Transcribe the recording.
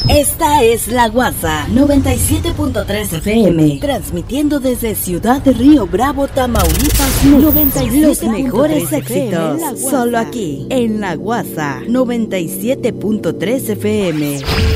Esta es La Guasa 97.3 FM, transmitiendo desde Ciudad de Río Bravo, Tamaulipas. 97. Los mejores éxitos, solo aquí en La Guasa 97.3 FM.